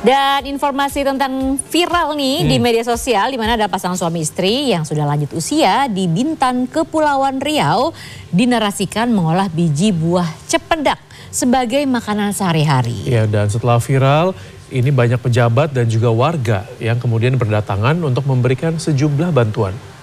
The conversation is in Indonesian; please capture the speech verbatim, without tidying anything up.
Dan informasi tentang viral nih hmm. di media sosial, di mana ada pasangan suami istri yang sudah lanjut usia di Bintan, Kepulauan Riau, dinarasikan mengolah biji buah cempedak sebagai makanan sehari-hari. Ya, dan setelah viral, ini banyak pejabat dan juga warga yang kemudian berdatangan untuk memberikan sejumlah bantuan.